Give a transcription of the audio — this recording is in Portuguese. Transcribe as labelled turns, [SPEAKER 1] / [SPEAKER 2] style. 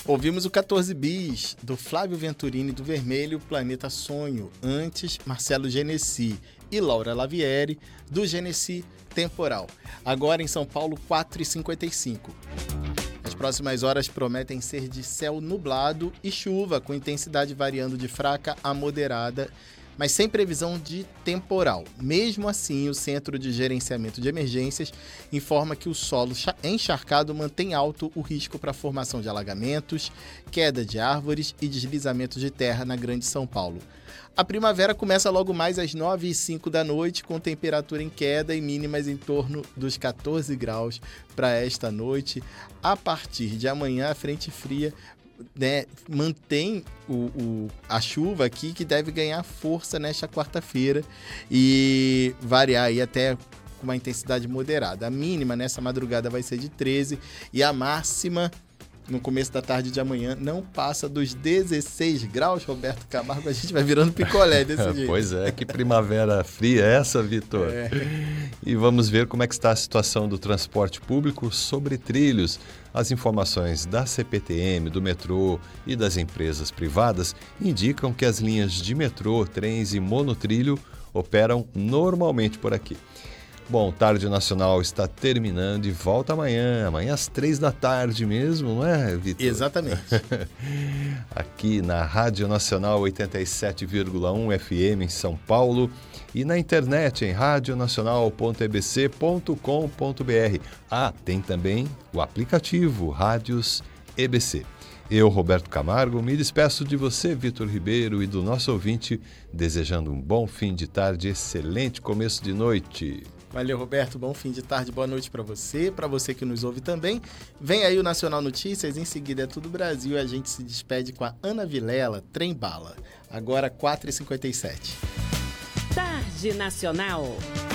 [SPEAKER 1] Ouvimos o 14 Bis, do Flávio Venturini, do Vermelho, Planeta Sonho. Antes, Marcelo Genesi e Laura Lavieri, do Genesi, Temporal. Agora em São Paulo, 4h55. As próximas horas prometem ser de céu nublado e chuva, com intensidade variando de fraca a moderada, mas sem previsão de temporal. Mesmo assim, o Centro de Gerenciamento de Emergências informa que o solo encharcado mantém alto o risco para a formação de alagamentos, queda de árvores e deslizamentos de terra na Grande São Paulo. A primavera começa logo mais às 9h05 da noite, com temperatura em queda e mínimas em torno dos 14 graus para esta noite. A partir de amanhã, a frente fria, né, mantém a chuva aqui, que deve ganhar força nesta quarta-feira e variar aí até com uma intensidade moderada. A mínima nessa madrugada vai ser de 13 e a máxima no começo da tarde de amanhã não passa dos 16 graus, Roberto Camargo. A gente vai virando picolé desse jeito.
[SPEAKER 2] Pois é, que primavera fria é essa, Vitor? E vamos ver como é que está a situação do transporte público sobre trilhos. As informações da CPTM, do metrô e das empresas privadas indicam que as linhas de metrô, trens e monotrilho operam normalmente por aqui. Bom, Tarde Nacional está terminando e volta amanhã às 3 da tarde mesmo, não é, Vitor?
[SPEAKER 1] Exatamente.
[SPEAKER 2] Aqui na Rádio Nacional 87,1 FM em São Paulo e na internet em radionacional.ebc.com.br. Tem também o aplicativo Rádios EBC. Eu, Roberto Camargo, me despeço de você, Vitor Ribeiro, e do nosso ouvinte, desejando um bom fim de tarde, excelente começo de noite.
[SPEAKER 1] Valeu, Roberto. Bom fim de tarde, boa noite para você que nos ouve também. Vem aí o Nacional Notícias, em seguida é Tudo Brasil e a gente se despede com a Ana Vilela, Trem Bala. Agora 4h57.
[SPEAKER 3] Tarde Nacional.